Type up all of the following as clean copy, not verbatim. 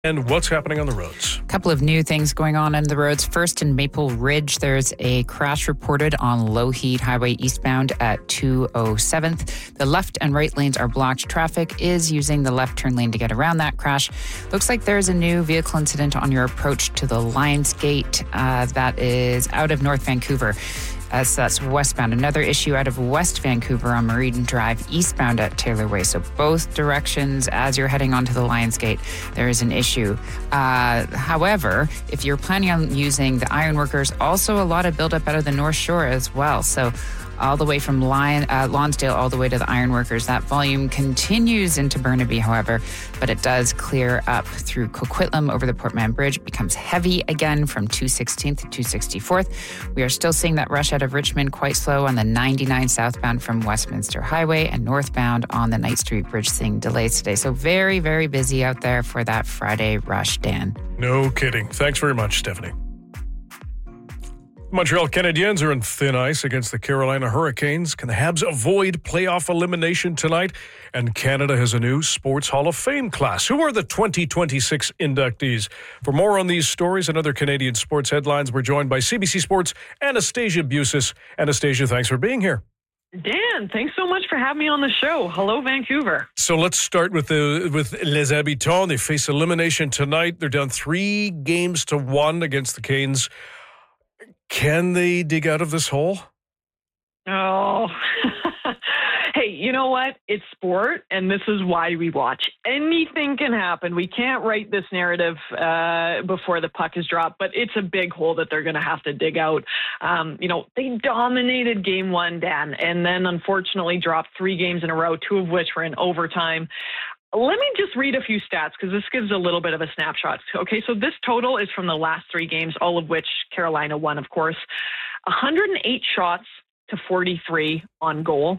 And what's happening on the roads? A couple of new things going on the roads. First, in Maple Ridge, there's a crash reported on Lougheed Highway eastbound at 207th. The left and right lanes are blocked. Traffic is using the left turn lane to get around that crash. Looks like there's a new vehicle incident on your approach to the Lions Gate. That is out of North Vancouver. That's westbound. Another issue out of West Vancouver on Meriden Drive, eastbound at Taylor Way. So both directions as you're heading onto the Lions Gate, there is an issue. However, if you're planning on using the Ironworkers, also a lot of buildup out of the North Shore as well. So all the way from Lonsdale all the way to the Ironworkers. That volume continues into Burnaby, however, but it does clear up through Coquitlam over the Port Mann Bridge. It becomes heavy again from 216th to 264th. We are still seeing that rush out of Richmond quite slow on the 99 southbound from Westminster Highway, and northbound on the Knight Street Bridge seeing delays today. So very, very busy out there for that Friday rush, Dan. No kidding. Thanks very much, Stephanie. Montreal Canadiens are in thin ice against the Carolina Hurricanes. Can the Habs avoid playoff elimination tonight? And Canada has a new Sports Hall of Fame class. Who are the 2026 inductees? For more on these stories and other Canadian sports headlines, we're joined by CBC Sports' Anastasia Busis. Anastasia, thanks for being here. Dan, thanks so much for having me on the show. Hello, Vancouver. So let's start with Les Habitants. They face elimination tonight. They're down 3-1 against the Canes. Can they dig out of this hole? Oh, hey, you know what? It's sport, and this is why we watch. Anything can happen. We can't write this narrative before the puck is dropped, but it's a big hole that they're going to have to dig out. They dominated game one, Dan, and then unfortunately dropped 3 games in a row, 2 of which were in overtime. Let me just read a few stats because this gives a little bit of a snapshot. Okay, so this total is from the last 3 games, all of which Carolina won, of course. 108 shots to 43 on goal,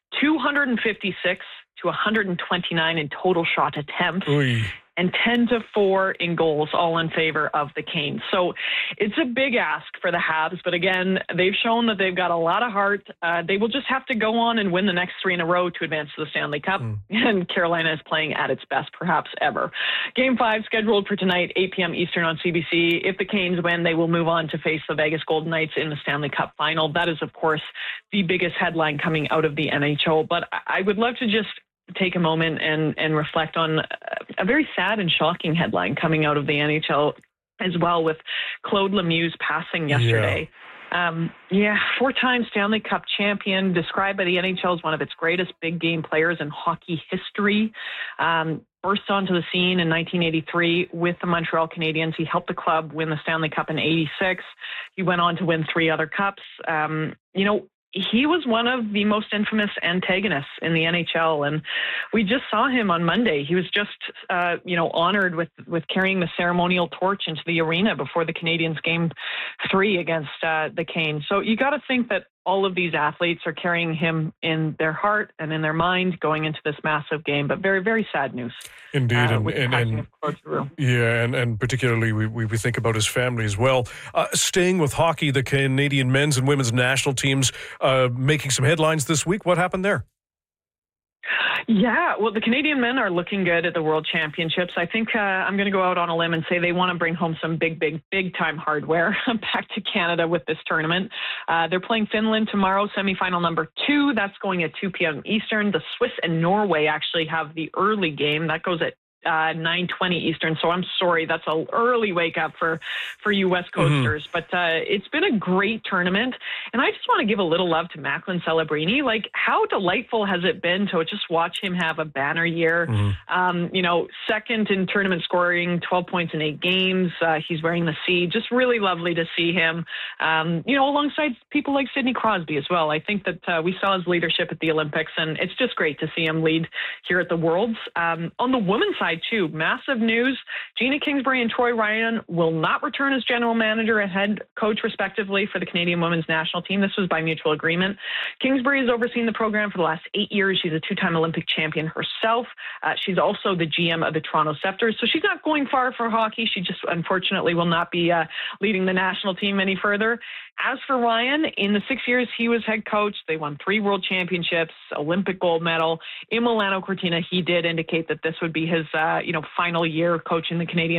256 to 129 in total shot attempts. Oy. And 10-4 in goals, all in favor of the Canes. So it's a big ask for the Habs, but again, they've shown that they've got a lot of heart. They will just have to go on and win the next 3 in a row to advance to the Stanley Cup, and Carolina is playing at its best, perhaps ever. Game 5 scheduled for tonight, 8 p.m. Eastern on CBC. If the Canes win, they will move on to face the Vegas Golden Knights in the Stanley Cup final. That is, of course, the biggest headline coming out of the NHL, but I would love to just take a moment and reflect on a very sad and shocking headline coming out of the NHL as well, with Claude Lemieux's passing yesterday. Yeah. 4-time Stanley Cup champion, described by the NHL as one of its greatest big game players in hockey history. Burst onto the scene in 1983 with the Montreal Canadiens. He helped the club win the Stanley Cup in 86. He went on to win 3 other cups. He was one of the most infamous antagonists in the NHL, and we just saw him on Monday. He was just, honored with carrying the ceremonial torch into the arena before the Canadiens' Game 3 against the Canes. So you got to think that all of these athletes are carrying him in their heart and in their mind going into this massive game, but very, very sad news. Indeed, and particularly we think about his family as well. Staying with hockey, the Canadian men's and women's national teams making some headlines this week. What happened there? Yeah, well, the Canadian men are looking good at the World Championships. I think I'm going to go out on a limb and say they want to bring home some big time hardware back to Canada with this tournament. They're playing Finland tomorrow, semifinal number 2. That's going at 2 p.m. Eastern. The Swiss and Norway actually have the early game. That goes at 9:20 Eastern. So I'm sorry, that's an early wake up for you West Coasters. But it's been a great tournament, and I just want to give a little love to Macklin Celebrini. Like, how delightful has it been to just watch him have a banner year? Second in tournament scoring, 12 points in 8 games. He's wearing the C. Just really lovely to see him. Alongside people like Sidney Crosby as well. I think that we saw his leadership at the Olympics, and it's just great to see him lead here at the Worlds. On the women's side too, massive news. Gina Kingsbury and Troy Ryan will not return as general manager and head coach respectively for the Canadian women's national team. This was by mutual agreement. Kingsbury has overseen the program for the last 8 years. She's a 2-time Olympic champion herself. She's also the GM of the Toronto Scepters. So she's not going far for hockey. She just unfortunately will not be leading the national team any further. As for Ryan, in the 6 years he was head coach, they won 3 world championships, Olympic gold medal. In Milano Cortina, he did indicate that this would be his, final year coaching the Canadian